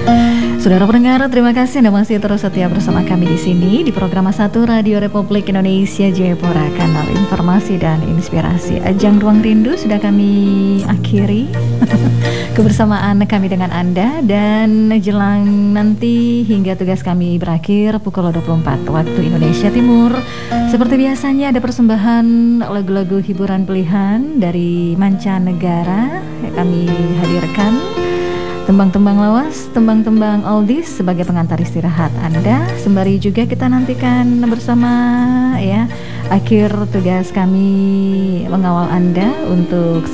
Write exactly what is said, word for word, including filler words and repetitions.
Saudara pendengar, terima kasih Anda masih terus setia bersama kami di sini di program satu Radio Republik Indonesia Jayapura, kanal informasi dan inspirasi. Ajang Ruang Rindu sudah kami akhiri kebersamaan kami dengan Anda, dan jelang nanti hingga tugas kami berakhir pukul dua puluh empat waktu Indonesia Timur, seperti biasanya ada persembahan lagu-lagu hiburan pilihan dari mancanegara yang kami hadirkan. Tembang-tembang lawas, tembang-tembang oldies sebagai pengantar istirahat Anda. Sembari juga kita nantikan bersama ya akhir tugas kami mengawal Anda untuk